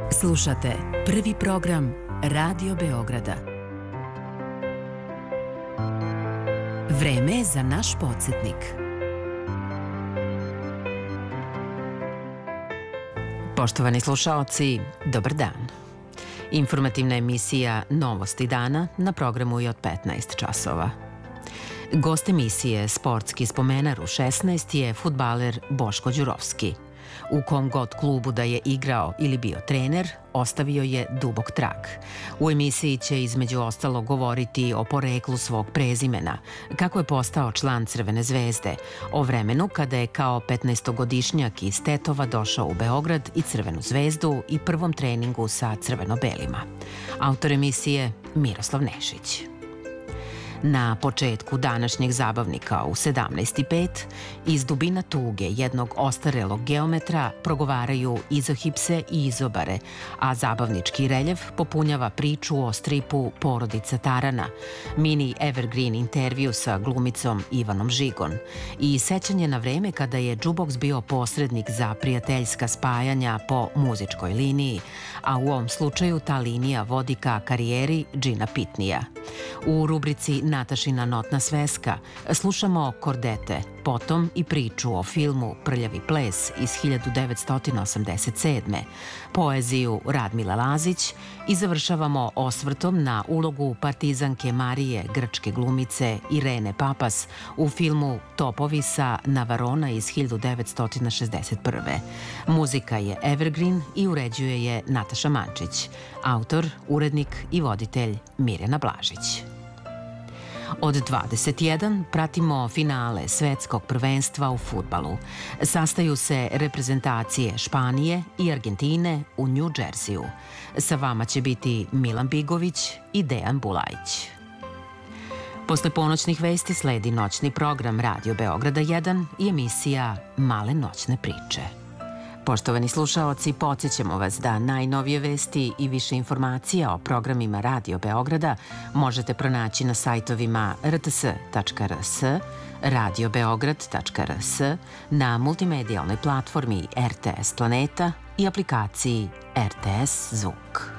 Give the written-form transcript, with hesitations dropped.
Slušate prvi program Radio Beograda. Vreme je za naš podsjetnik. Poštovani slušaoci, dobar dan. Informativna emisija Novosti dana na programu je od 15 časova. Gost emisije Sportski spomenar u 16 je fudbaler Boško Đurovski. U kom god klubu da je igrao ili bio trener, ostavio je dubok trag. U emisiji će između ostalo govoriti o poreklu svog prezimena, kako je postao član Crvene zvezde, o vremenu kada je kao 15-godišnjak iz Tetova došao u Beograd i Crvenu zvezdu i prvom treningu sa crveno-belima. Autor emisije Miroslav Nešić. Na početku današnjeg zabavnika u 17:05 iz dubina tuge jednog ostarelog geometra progovaraju izohipse i izobare, a zabavnički reljef popunjava priču o stripu Porodica Tarana, mini evergreen intervju sa glumicom Ivanom Žigon i sećanje na vreme kada je džuboks bio posrednik za prijateljska spajanja po muzičkoj liniji, a u ovom slučaju ta linija vodi ka karijeri Džina Pitnija. U rubrici Natašina notna sveska slušamo Kordete, potom i priču o filmu Prljavi ples iz 1987. Poeziju Radmile Lazić i završavamo osvrtom na ulogu partizanke Marije, grčke glumice Irene Papas u filmu Topovi sa Navarona iz 1961. Muzika je evergreen i uređuje je Nataša Mančić. Autor, urednik i voditelj Mirjana Blažić. Od 21 pratimo finale svetskog prvenstva u fudbalu. Sastaju se reprezentacije Španije i Argentine u New Jerseyju. Sa vama će biti Milan Bigović i Dejan Bulajić. Posle ponoćnih vesti sledi noćni program Radio Beograda 1 i emisija Male noćne priče. Poštovani slušaoci, podsjećamo vas da najnovije vesti i više informacija o programima Radio Beograda možete pronaći na sajtovima rts.rs, radiobeograd.rs, na multimedijalnoj platformi RTS Planeta i aplikaciji RTS Zvuk.